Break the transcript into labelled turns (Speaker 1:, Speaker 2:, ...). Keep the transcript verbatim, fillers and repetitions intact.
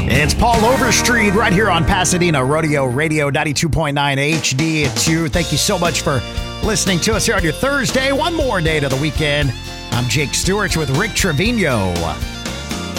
Speaker 1: It's Paul Overstreet right here on Pasadena Rodeo Radio ninety-two point nine H D. It's you. Thank you so much for listening to us here on your Thursday. One more day to the weekend. I'm Jake Stewart with Rick Trevino.